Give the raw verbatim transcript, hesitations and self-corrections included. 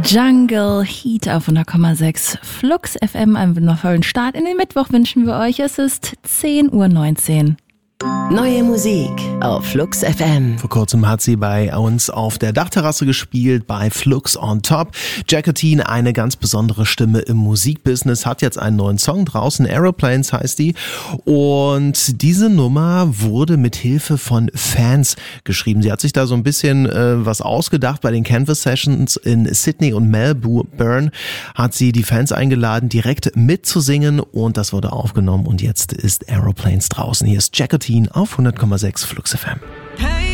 Jungle Heat auf hundert Komma sechs Flux F M. Einen wundervollen Start in den Mittwoch wünschen wir euch. Es ist zehn Uhr neunzehn. Neue Musik auf Flux F M. Vor kurzem hat sie bei uns auf der Dachterrasse gespielt, bei Flux on Top. Jacqueline, eine ganz besondere Stimme im Musikbusiness, hat jetzt einen neuen Song draußen, Aeroplanes heißt die. Und diese Nummer wurde mit Hilfe von Fans geschrieben. Sie hat sich da so ein bisschen äh, was ausgedacht. Bei den Canvas Sessions in Sydney und Melbourne hat sie die Fans eingeladen, direkt mitzusingen, und das wurde aufgenommen und jetzt ist Aeroplanes draußen. Hier ist Jacqueline auf hundert Komma sechs Flux F M. Hey.